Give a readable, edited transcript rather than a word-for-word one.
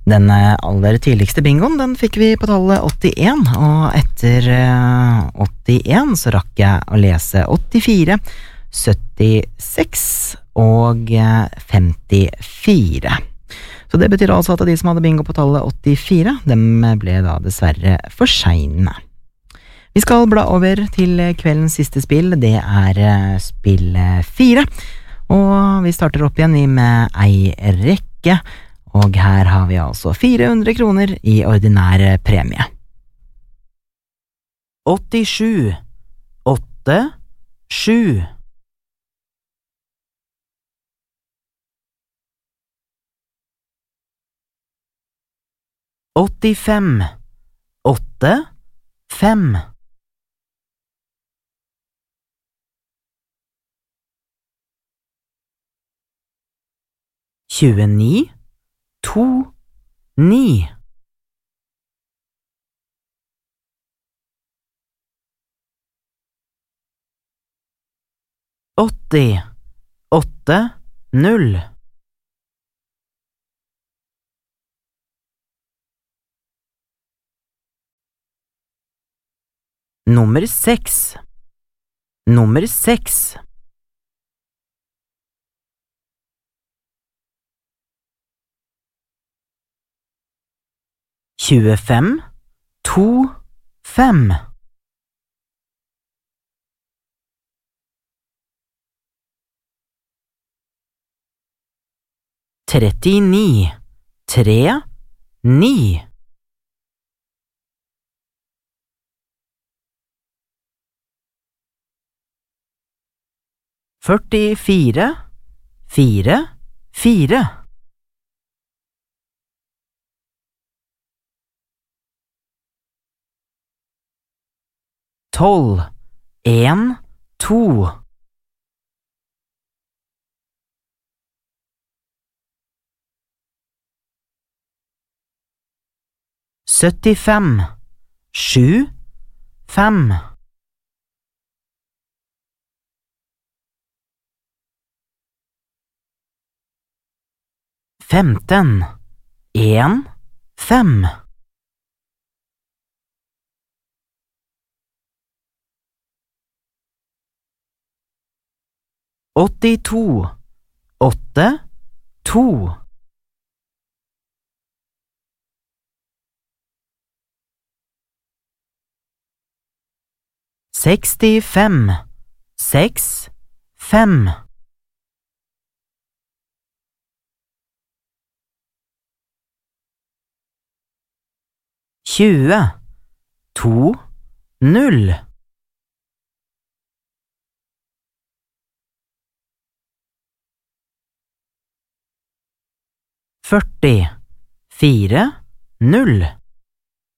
Den aller tidligste bingoen, den fikk vi på tallet 81, og etter 81 så rakk jeg å lese 84, 76 og 54. Så det betyr altså at de som hadde bingo på tallet 84, dem ble da dessverre for sene. Vi skal bla over til kveldens siste spill, det spill 4, og vi starter opp igjen med ei rekke, og her har vi altså 400 kroner i ordinær premie. 87, 8, 7. 85, 8, 5. 29, 2, 9. 80, 8, 0. 6, nummer 6. 25, 2, 5. 39, 3, 9. 44, 4, 4. 12, 1, 2. 75, 7, 5. 15, 1, 5. 82, 8, 2. 65, 6, 5. 20, 2, 0. 40, 4, 0.